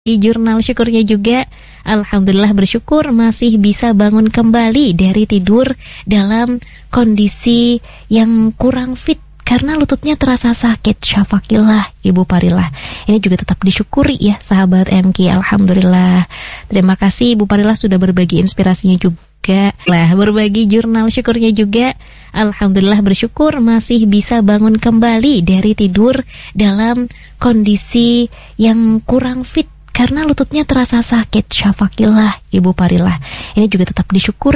Di jurnal syukurnya juga, alhamdulillah bersyukur masih bisa bangun kembali dari tidur dalam kondisi yang kurang fit karena lututnya terasa sakit. Syafakillah Ibu Parilah. Ini juga tetap disyukuri ya sahabat MK. Alhamdulillah. Terima kasih Ibu Parilah sudah berbagi inspirasinya juga. Berbagi jurnal syukurnya juga, alhamdulillah bersyukur masih bisa bangun kembali dari tidur dalam kondisi yang kurang fit karena lututnya terasa sakit. Syafakillah Ibu Parilah. Ini juga tetap disyukuri